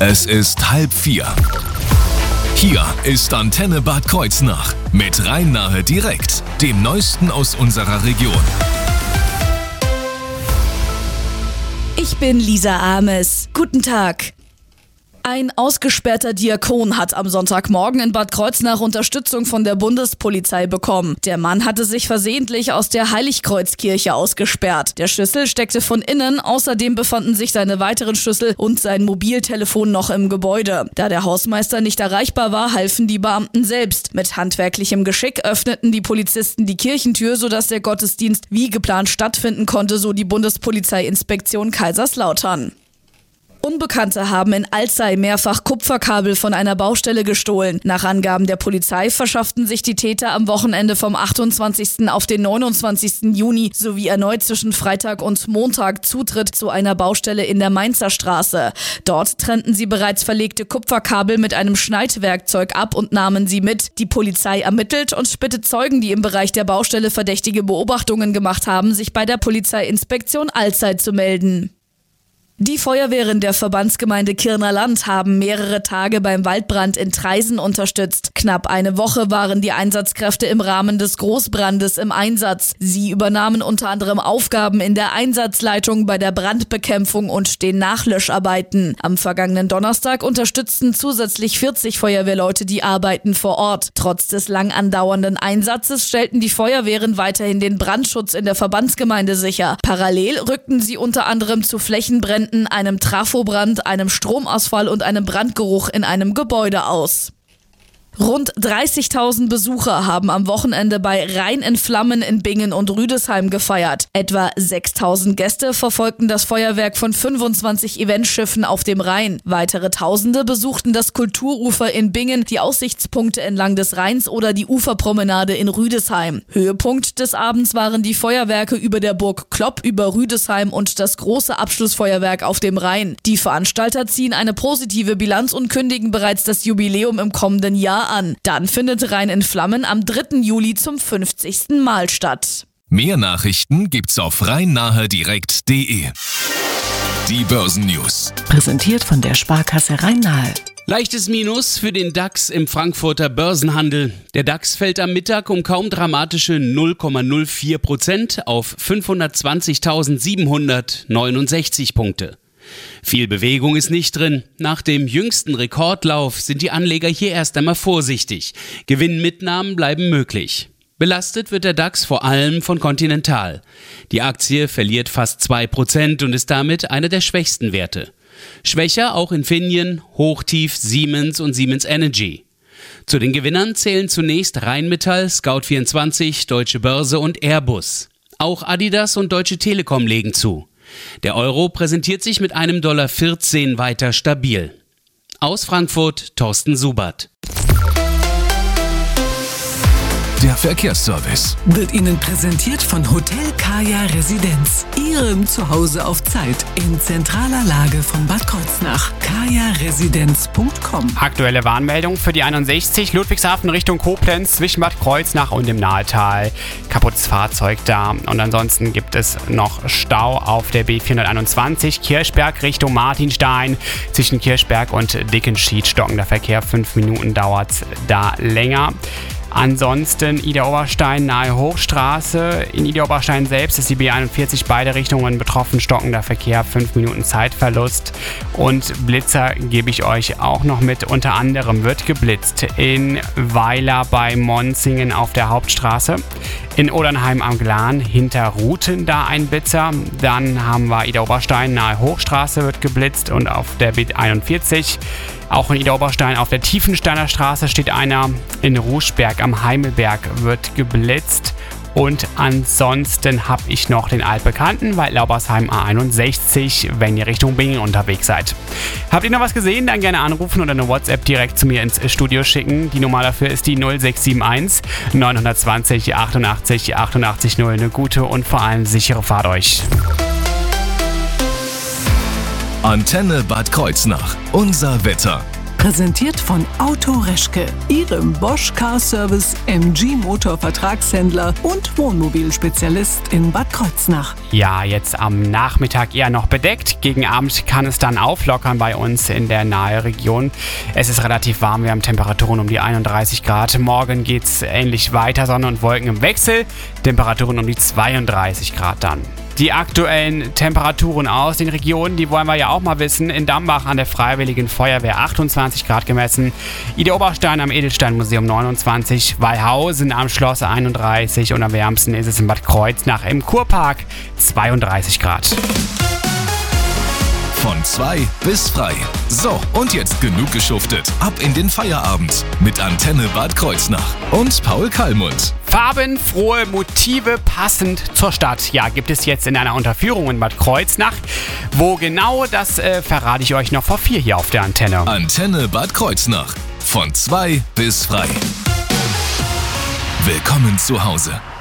Es ist 3:30. Hier ist Antenne Bad Kreuznach mit Rhein-Nahe direkt, dem Neuesten aus unserer Region. Ich bin Lisa Ames. Guten Tag. Ein ausgesperrter Diakon hat am Sonntagmorgen in Bad Kreuznach Unterstützung von der Bundespolizei bekommen. Der Mann hatte sich versehentlich aus der Heiligkreuzkirche ausgesperrt. Der Schlüssel steckte von innen, außerdem befanden sich seine weiteren Schlüssel und sein Mobiltelefon noch im Gebäude. Da der Hausmeister nicht erreichbar war, halfen die Beamten selbst. Mit handwerklichem Geschick öffneten die Polizisten die Kirchentür, sodass der Gottesdienst wie geplant stattfinden konnte, so die Bundespolizeiinspektion Kaiserslautern. Unbekannte haben in Alzey mehrfach Kupferkabel von einer Baustelle gestohlen. Nach Angaben der Polizei verschafften sich die Täter am Wochenende vom 28. auf den 29. Juni sowie erneut zwischen Freitag und Montag Zutritt zu einer Baustelle in der Mainzer Straße. Dort trennten sie bereits verlegte Kupferkabel mit einem Schneidwerkzeug ab und nahmen sie mit. Die Polizei ermittelt und bittet Zeugen, die im Bereich der Baustelle verdächtige Beobachtungen gemacht haben, sich bei der Polizeiinspektion Alzey zu melden. Die Feuerwehren der Verbandsgemeinde Kirner Land haben mehrere Tage beim Waldbrand in Traisen unterstützt. Knapp eine Woche waren die Einsatzkräfte im Rahmen des Großbrandes im Einsatz. Sie übernahmen unter anderem Aufgaben in der Einsatzleitung, bei der Brandbekämpfung und den Nachlöscharbeiten. Am vergangenen Donnerstag unterstützten zusätzlich 40 Feuerwehrleute die Arbeiten vor Ort. Trotz des lang andauernden Einsatzes stellten die Feuerwehren weiterhin den Brandschutz in der Verbandsgemeinde sicher. Parallel rückten sie unter anderem zu Flächenbränden, einem Trafobrand, einem Stromausfall und einem Brandgeruch in einem Gebäude aus. Rund 30.000 Besucher haben am Wochenende bei Rhein in Flammen in Bingen und Rüdesheim gefeiert. Etwa 6.000 Gäste verfolgten das Feuerwerk von 25 Eventschiffen auf dem Rhein. Weitere Tausende besuchten das Kulturufer in Bingen, die Aussichtspunkte entlang des Rheins oder die Uferpromenade in Rüdesheim. Höhepunkt des Abends waren die Feuerwerke über der Burg Klopp über Rüdesheim und das große Abschlussfeuerwerk auf dem Rhein. Die Veranstalter ziehen eine positive Bilanz und kündigen bereits das Jubiläum im kommenden Jahr an. Dann findet Rhein in Flammen am 3. Juli zum 50. Mal statt. Mehr Nachrichten gibt's auf rhein-nahe-direkt.de. Die Börsennews. Präsentiert von der Sparkasse Rhein-Nahe. Leichtes Minus für den DAX im Frankfurter Börsenhandel. Der DAX fällt am Mittag um kaum dramatische 0,04% auf 520.769 Punkte. Viel Bewegung ist nicht drin. Nach dem jüngsten Rekordlauf sind die Anleger hier erst einmal vorsichtig. Gewinnmitnahmen bleiben möglich. Belastet wird der DAX vor allem von Continental. Die Aktie verliert fast 2% und ist damit einer der schwächsten Werte. Schwächer auch Infineon, Hochtief, Siemens und Siemens Energy. Zu den Gewinnern zählen zunächst Rheinmetall, Scout24, Deutsche Börse und Airbus. Auch Adidas und Deutsche Telekom legen zu. Der Euro präsentiert sich mit einem $1,14 weiter stabil. Aus Frankfurt, Thorsten Subert. Der Verkehrsservice Wird Ihnen präsentiert von Hotel Kaya Residenz. Ihrem Zuhause auf Zeit in zentraler Lage von Bad Kreuznach. kajaresidenz.com. Aktuelle Warnmeldung für die 61 Ludwigshafen Richtung Koblenz zwischen Bad Kreuznach und dem Nahetal. Kaputtes Fahrzeug da. Und ansonsten gibt es noch Stau auf der B421 Kirchberg Richtung Martinstein. Zwischen Kirchberg und Dickenschied stockender Verkehr. 5 Minuten dauert es da länger. Ansonsten Idar-Oberstein nahe Hochstraße. In Idar-Oberstein selbst ist die B41 beide Richtungen betroffen. Stockender Verkehr, 5 Minuten Zeitverlust. Und Blitzer gebe ich euch auch noch mit. Unter anderem wird geblitzt in Weiler bei Monzingen auf der Hauptstraße. In Odernheim am Glan hinter Ruten da ein Blitzer. Dann haben wir Idar-Oberstein nahe Hochstraße wird geblitzt und auf der B41. Auch in Idar-Oberstein auf der Tiefensteiner Straße steht einer. In Ruschberg am Heimelberg wird geblitzt. Und ansonsten habe ich noch den altbekannten Waldlaubersheim A61, wenn ihr Richtung Bingen unterwegs seid. Habt ihr noch was gesehen? Dann gerne anrufen oder eine WhatsApp direkt zu mir ins Studio schicken. Die Nummer dafür ist die 0671 920 88 88 0. Eine gute und vor allem sichere Fahrt euch. Antenne Bad Kreuznach. Unser Wetter. Präsentiert von Auto Reschke, Ihrem Bosch Car Service MG Motor Vertragshändler und Wohnmobilspezialist in Bad Kreuznach. Ja, jetzt am Nachmittag eher noch bedeckt. Gegen Abend kann es dann auflockern bei uns in der Nahe-Region. Es ist relativ warm, wir haben Temperaturen um die 31 Grad. Morgen geht es ähnlich weiter, Sonne und Wolken im Wechsel. Temperaturen um die 32 Grad dann. Die aktuellen Temperaturen aus den Regionen, die wollen wir ja auch mal wissen. In Dambach an der Freiwilligen Feuerwehr 28 Grad gemessen. Ida Oberstein am Edelsteinmuseum 29. Weilhausen am Schloss 31. Und am wärmsten ist es in Bad Kreuznach im Kurpark 32 Grad. Von 2 bis frei. So, und jetzt genug geschuftet. Ab in den Feierabend mit Antenne Bad Kreuznach und Paul Kallmund. Farbenfrohe Motive passend zur Stadt. Ja, gibt es jetzt in einer Unterführung in Bad Kreuznach. Wo genau, das verrate ich euch noch vor 4 hier auf der Antenne. Antenne Bad Kreuznach. Von 2 bis frei. Willkommen zu Hause.